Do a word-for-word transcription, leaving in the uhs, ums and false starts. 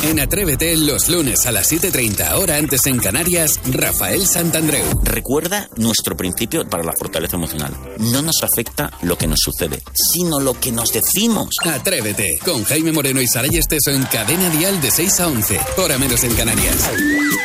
En Atrévete, los lunes a las siete y treinta, hora antes en Canarias, Rafael Santandreu. Recuerda nuestro principio para la fortaleza emocional. No nos afecta lo que nos sucede, sino lo que nos decimos. Atrévete, con Jaime Moreno y Saray Esteso en Cadena Dial de seis a once, hora menos en Canarias.